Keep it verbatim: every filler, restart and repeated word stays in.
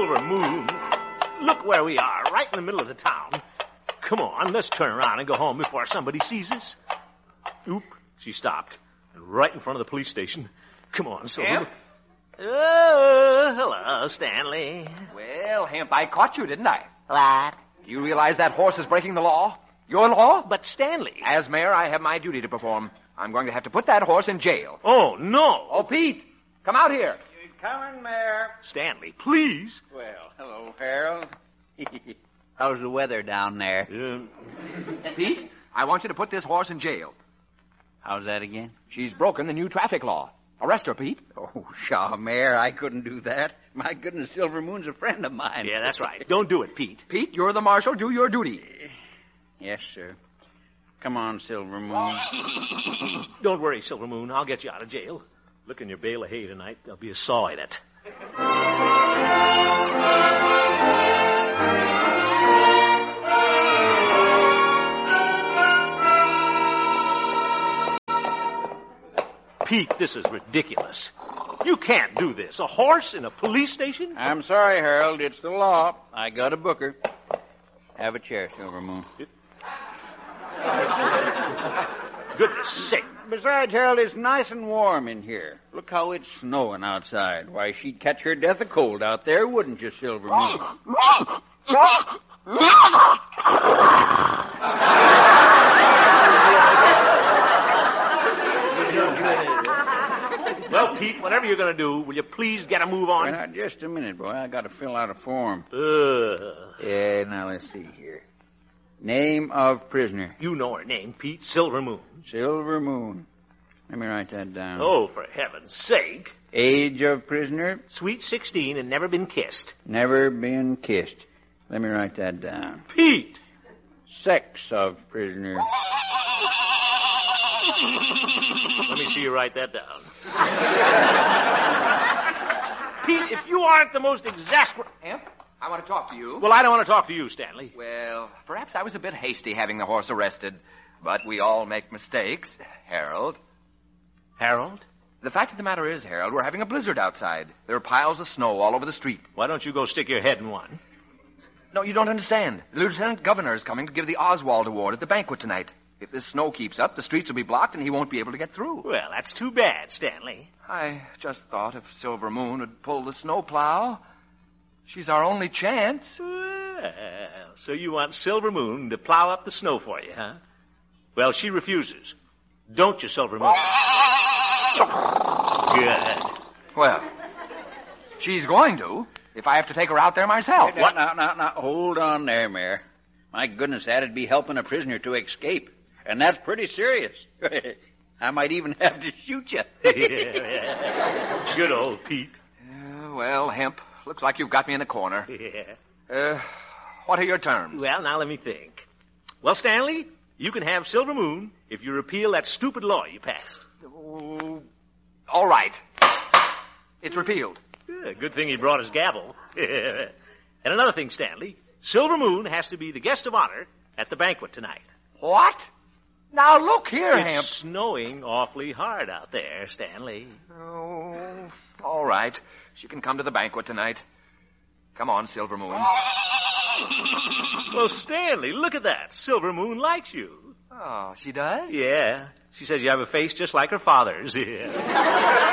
Silver Moon. Look where we are, right in the middle of the town. Come on, let's turn around and go home before somebody sees us. Oop, she stopped. And right in front of the police station. Come on, Silver. Hemp? Oh, hello, Stanley. Well, Hemp, I caught you, didn't I? What? Do you realize that horse is breaking the law? Your law? But Stanley. As mayor, I have my duty to perform. I'm going to have to put that horse in jail. Oh, no. Oh, Pete, come out here. You're coming, Mayor. Stanley, please. Well, hello, Harold. How's the weather down there? Uh, Pete, I want you to put this horse in jail. How's that again? She's broken the new traffic law. Arrest her, Pete. Oh, pshaw, Mayor, I couldn't do that. My goodness, Silver Moon's a friend of mine. yeah, that's right. Don't do it, Pete. Pete, you're the marshal. Do your duty. Yes, sir. Come on, Silver Moon. Don't worry, Silver Moon. I'll get you out of jail. Look in your bale of hay tonight. There'll be a saw in it. Pete, this is ridiculous. You can't do this. A horse in a police station? I'm sorry, Harold. It's the law. I got a booker. Have a chair, Silver Moon. Goodness sake. Besides, Harold, it's nice and warm in here. Look how it's snowing outside. Why, she'd catch her death of cold out there, wouldn't you, Silver Moon? Well, Pete, whatever you're going to do, will you please get a move on? Well, now, just a minute, boy. I got to fill out a form. Uh, Yeah, now let's see here. Name of prisoner. you know her name, Pete. Silver Moon. Silver Moon. Let me write that down. Oh, for heaven's sake. Age of prisoner. Sweet sixteen and never been kissed. Never been kissed. Let me write that down. Pete! Sex of prisoner. Let me see you write that down. Pete, if you aren't the most exasperating... Hemp, I want to talk to you. Well, I don't want to talk to you, Stanley. Well, perhaps I was a bit hasty having the horse arrested, but we all make mistakes, Harold. Harold? The fact of the matter is, Harold, we're having a blizzard outside. There are piles of snow all over the street. Why don't you go stick your head in one? No, you don't understand. The lieutenant governor is coming to give the Oswald Award at the banquet tonight. If this snow keeps up, the streets will be blocked and he won't be able to get through. Well, that's too bad, Stanley. I just thought if Silver Moon would pull the snowplow, she's our only chance. Well, so you want Silver Moon to plow up the snow for you, huh? Well, she refuses. Don't you, Silver Moon? Good. Well, she's going to, if I have to take her out there myself. Now, now, now, now, hold on there, Mayor. My goodness, that'd be helping a prisoner to escape. And that's pretty serious. I might even have to shoot you. Yeah. Good old Pete. Uh, well, Hemp, looks like you've got me in a corner. Yeah. Uh, what are your terms? Well, now let me think. Well, Stanley, you can have Silver Moon if you repeal that stupid law you passed. Oh, all right. It's repealed. Yeah, good thing he brought his gavel. And another thing, Stanley, Silver Moon has to be the guest of honor at the banquet tonight. What? Now, look here, It's Hemp. snowing awfully hard out there, Stanley. Oh, all right. She can come to the banquet tonight. Come on, Silver Moon. Well, Stanley, look at that. Silver Moon likes you. Oh, she does? Yeah. She says you have a face just like her father's. Yeah.